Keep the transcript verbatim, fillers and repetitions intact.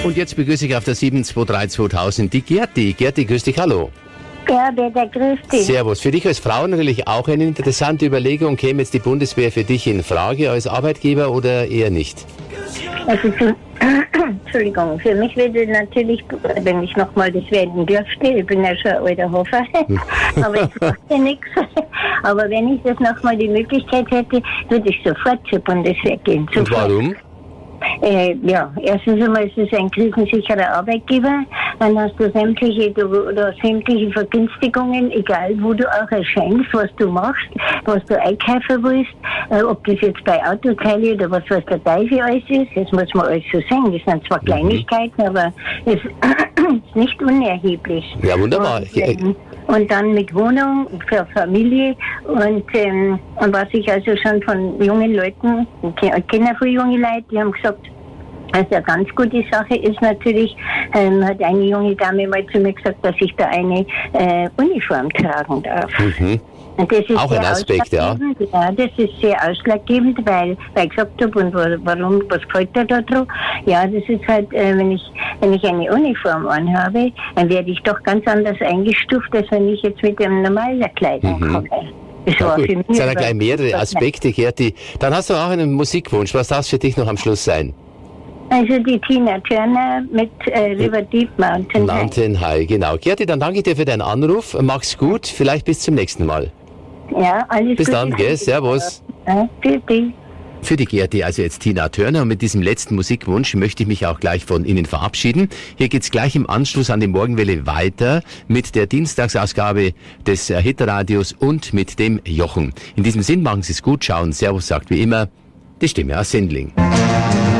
Und jetzt begrüße ich auf der sieben zwei drei zweitausend die Gerti. Gerti, grüß dich, hallo. Ja, Peter, grüß dich. Servus. Für dich als Frau natürlich auch eine interessante Überlegung. Käme jetzt die Bundeswehr für dich in Frage als Arbeitgeber oder eher nicht? Also für, Entschuldigung, für mich würde natürlich, wenn ich nochmal das werden dürfte, ich bin ja schon ein alter Hofer, aber ich mache ja nichts. Aber wenn ich das nochmal die Möglichkeit hätte, würde ich sofort zur Bundeswehr gehen. Sofort. Und warum? Äh, ja, erstens einmal ist es ein krisensicherer Arbeitgeber, dann hast du sämtliche, du, oder sämtliche Vergünstigungen, egal wo du auch erscheinst, was du machst, was du einkaufen willst, äh, ob das jetzt bei Autoteile oder was weiß der Teufel alles ist, das muss man alles so sagen, das sind zwar mhm. Kleinigkeiten, aber es ist nicht unerheblich. Ja, wunderbar. Und, ähm, und dann mit Wohnung für Familie und, ähm, und was ich also schon von jungen Leuten, ich kenne viele junge Leute, die haben gesagt, also eine ganz gute Sache ist natürlich, ähm, hat eine junge Dame mal zu mir gesagt, dass ich da eine äh, Uniform tragen darf. Mhm. Und das ist auch ein Aspekt, ja. Ja, das ist sehr ausschlaggebend, weil, weil ich gesagt habe, und warum, was gefällt dir da drauf? Ja, das ist halt, äh, wenn ich wenn ich eine Uniform anhabe, dann werde ich doch ganz anders eingestuft, als wenn ich jetzt mit dem normalen Kleidung mhm. komme. Das ja, war gut. für mich. Es sind ja gleich mehrere Aspekte, Gerti. Dann hast du auch einen Musikwunsch. Was darf es für dich noch am Schluss sein? Also die Tina Turner mit äh, River Deep Mountain High. Mountain High, genau. Gerti, dann danke ich dir für deinen Anruf. Mach's gut. Vielleicht bis zum nächsten Mal. Ja, alles Bis Gute. dann, gell? Servus. Ja, bitte. Für die Gerti, also jetzt Tina Turner. Und mit diesem letzten Musikwunsch möchte ich mich auch gleich von Ihnen verabschieden. Hier geht's gleich im Anschluss an die Morgenwelle weiter mit der Dienstagsausgabe des äh, Hitradios und mit dem Jochen. In diesem Sinn, machen Sie es gut, schauen. Servus sagt wie immer die Stimme aus Sendling.